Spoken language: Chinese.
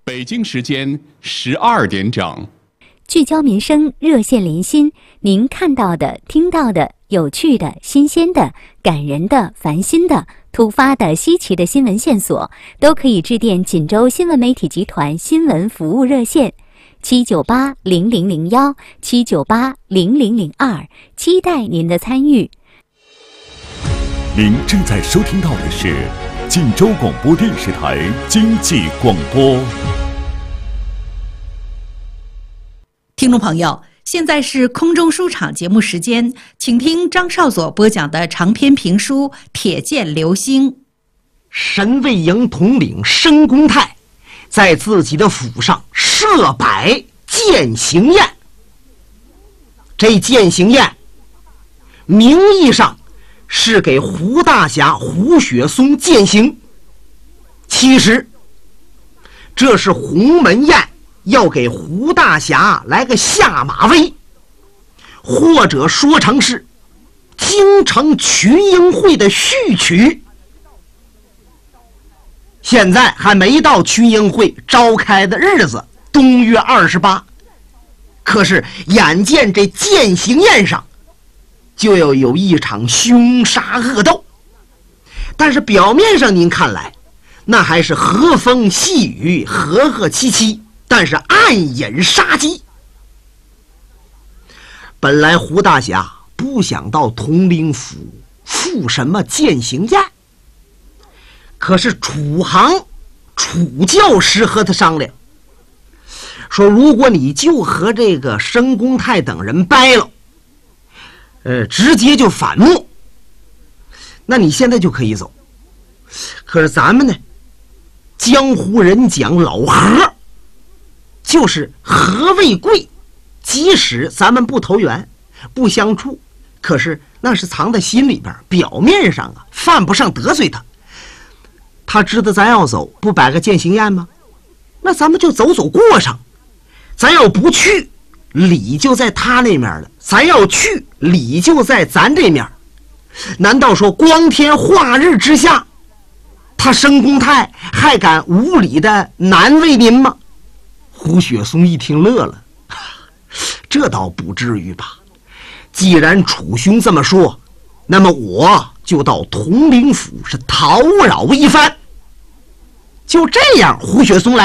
北京时间12点整。 聚焦民生，热线连心，您看到的、听到的、有趣的、新鲜的、感人的、烦心的、突发的、稀奇的新闻线索，都可以致电锦州新闻媒体集团新闻服务热线7980001 7980002，期待您的参与。 您正在收听到的是锦州广播电视台经济广播。 听众朋友，现在是空中书场节目时间，请听张少佐播讲的长篇评书《铁剑流星》。 神卫营统领申公泰在自己的府上设摆践行宴。这践行宴名义上是给胡大侠胡雪松践行，其实这是鸿门宴要给胡大侠来个下马威，或者说成是京城群英会的序曲。现在还没到群英会召开的日子，冬月28，可是眼见这践行宴上就要有一场凶杀恶斗，但是表面上您看来那还是和风细雨，和和气气，但是暗隐杀机。本来胡大侠不想到统领府赴什么践行宴，可是楚教师和他商量说，如果你就和这个申公泰等人掰了，直接就反目，那你现在就可以走。可是咱们呢，江湖人讲老和，就是和为贵，即使咱们不投缘不相处，可是那是藏在心里边，表面上啊犯不上得罪他。他知道咱要走，不摆个践行宴吗？那咱们就走过上，咱要不去，理就在他那面了，咱要去，理就在咱这面。难道说光天化日之下，他申公泰还敢无理的难为您吗？胡雪松一听乐了，这倒不至于吧。既然楚兄这么说，那么我就到统领府是讨扰一番。就这样，胡雪松来